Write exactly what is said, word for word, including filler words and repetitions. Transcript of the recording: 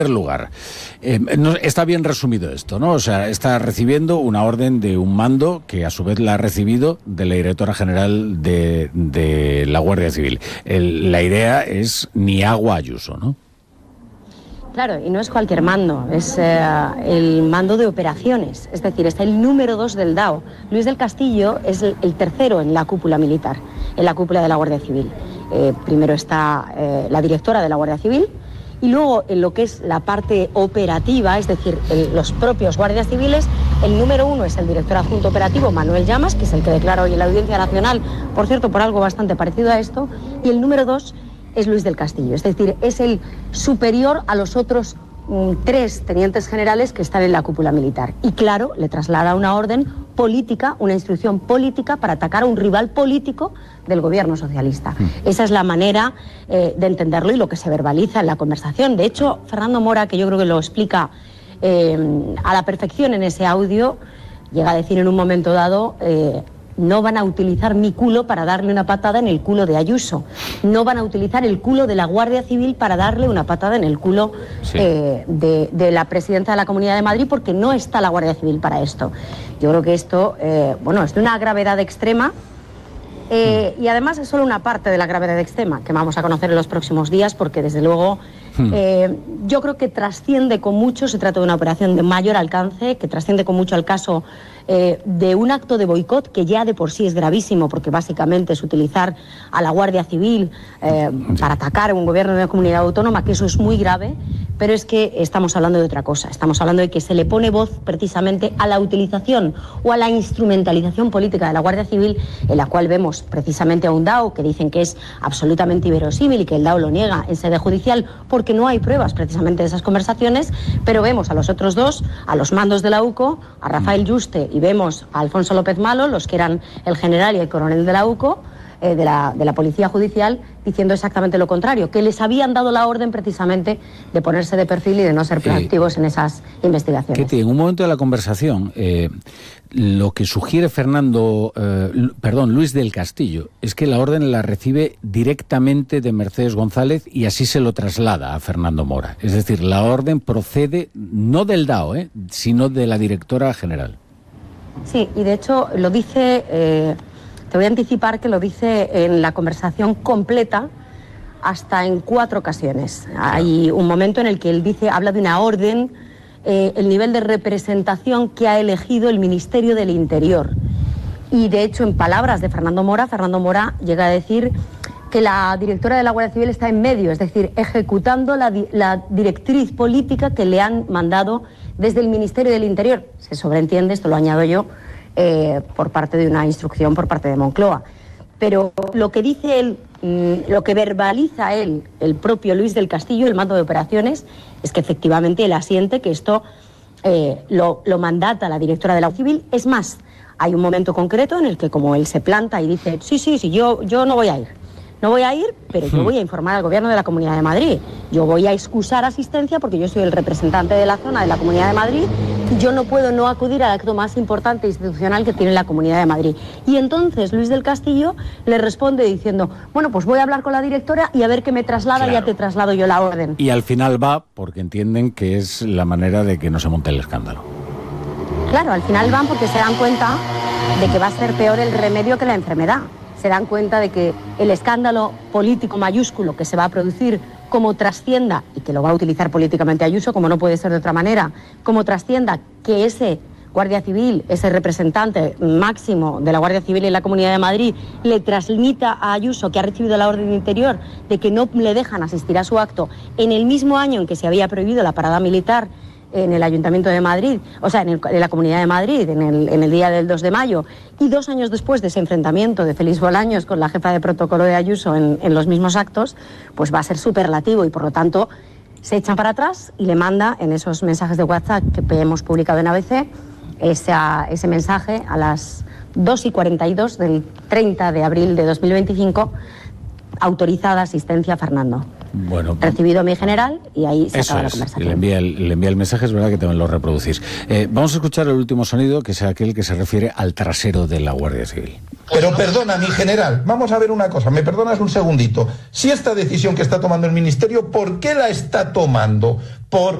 lugar, eh, no, está bien resumido esto, ¿no? O sea, está recibiendo una orden de un mando que a su vez la ha recibido de la directora general de, de la Guardia Civil. El, la idea es ni agua Ayuso, ¿no? Claro, y no es cualquier mando, es eh, el mando de operaciones, es decir, está el número dos del D A O. Luis del Castillo es el, el tercero en la cúpula militar, en la cúpula de la Guardia Civil. Eh, primero está eh, la directora de la Guardia Civil, y luego en lo que es la parte operativa, es decir, el, los propios guardias civiles, el número uno es el director adjunto operativo, Manuel Llamas, que es el que declara hoy en la Audiencia Nacional, por cierto, por algo bastante parecido a esto, y el número dos es Luis del Castillo, es decir, es el superior a los otros mm, tres tenientes generales que están en la cúpula militar. Y claro, le traslada una orden política, una instrucción política para atacar a un rival político del gobierno socialista. Esa es la manera eh, de entenderlo y lo que se verbaliza en la conversación. De hecho, Fernando Mora, que yo creo que lo explica eh, a la perfección en ese audio, llega a decir en un momento dado... Eh, no van a utilizar mi culo para darle una patada en el culo de Ayuso. No van a utilizar el culo de la Guardia Civil para darle una patada en el culo sí. eh, de, de la presidenta de la Comunidad de Madrid, porque no está la Guardia Civil para esto. Yo creo que esto, eh, bueno, es de una gravedad extrema eh, y además es solo una parte de la gravedad extrema que vamos a conocer en los próximos días, porque desde luego eh, yo creo que trasciende con mucho, se trata de una operación de mayor alcance, que trasciende con mucho al caso Eh, de un acto de boicot que ya de por sí es gravísimo, porque básicamente es utilizar a la Guardia Civil eh, para atacar a un gobierno de una comunidad autónoma, que eso es muy grave, pero es que estamos hablando de otra cosa. Estamos hablando de que se le pone voz precisamente a la utilización o a la instrumentalización política de la Guardia Civil, en la cual vemos precisamente a un D A O que dicen que es absolutamente inverosímil y que el D A O lo niega en sede judicial porque no hay pruebas precisamente de esas conversaciones, pero vemos a los otros dos, a los mandos de la U C O, a Rafael Yuste, y vemos a Alfonso López Malo, los que eran el general y el coronel de la U C O, eh, de, la, de la Policía Judicial, diciendo exactamente lo contrario, que les habían dado la orden precisamente de ponerse de perfil y de no ser proactivos en esas investigaciones. Ketty, en un momento de la conversación, eh, lo que sugiere Fernando, eh, perdón, Luis del Castillo, es que la orden la recibe directamente de Mercedes González y así se lo traslada a Fernando Mora. Es decir, la orden procede no del D A O, eh, sino de la directora general. Sí, y de hecho lo dice, eh, te voy a anticipar que lo dice en la conversación completa hasta en cuatro ocasiones. Hay un momento en el que él dice, habla de una orden, eh, el nivel de representación que ha elegido el Ministerio del Interior. Y de hecho, en palabras de Fernando Mora, Fernando Mora llega a decir que la directora de la Guardia Civil está en medio, es decir, ejecutando la, di la directriz política que le han mandado desde el Ministerio del Interior. Se sobreentiende, esto lo añado yo, eh, por parte de una instrucción por parte de Moncloa. Pero lo que dice él, mmm, lo que verbaliza él, el propio Luis del Castillo, el mando de operaciones, es que efectivamente él asiente que esto eh, lo, lo mandata la directora de la Guardia Civil. Es más, hay un momento concreto en el que como él se planta y dice, sí, sí, sí, yo, yo no voy a ir. No voy a ir, pero yo voy a informar al gobierno de la Comunidad de Madrid. Yo voy a excusar asistencia porque yo soy el representante de la zona de la Comunidad de Madrid. Yo no puedo no acudir al acto más importante institucional que tiene la Comunidad de Madrid. Y entonces Luis del Castillo le responde diciendo, bueno, pues voy a hablar con la directora y a ver qué me traslada, claro. Ya te traslado yo la orden. Y al final va porque entienden que es la manera de que no se monte el escándalo. Claro, al final van porque se dan cuenta de que va a ser peor el remedio que la enfermedad. Se dan cuenta de que el escándalo político mayúsculo que se va a producir, como trascienda, y que lo va a utilizar políticamente Ayuso, como no puede ser de otra manera, como trascienda que ese Guardia Civil, ese representante máximo de la Guardia Civil en la Comunidad de Madrid, le transmita a Ayuso, que ha recibido la orden interior, de que no le dejan asistir a su acto, en el mismo año en que se había prohibido la parada militar en el Ayuntamiento de Madrid, o sea, en, el, en la Comunidad de Madrid, en el, en el día del dos de mayo, y dos años después de ese enfrentamiento de Félix Bolaños con la jefa de protocolo de Ayuso en, en los mismos actos, pues va a ser superlativo y por lo tanto se echan para atrás y le manda en esos mensajes de WhatsApp que hemos publicado en A B C esa, ese mensaje a las dos y cuarenta y dos del treinta de abril de dos mil veinticinco, autorizada asistencia a Fernando. Bueno, recibido mi general y ahí se acaba la conversación. Le envía, el, le envía el mensaje, es verdad que también lo reproducís. Eh, vamos a escuchar el último sonido, que es aquel que se refiere al trasero de la Guardia Civil. Pero perdona, mi general, vamos a ver una cosa, me perdonas un segundito. Si esta decisión que está tomando el Ministerio, ¿por qué la está tomando? Por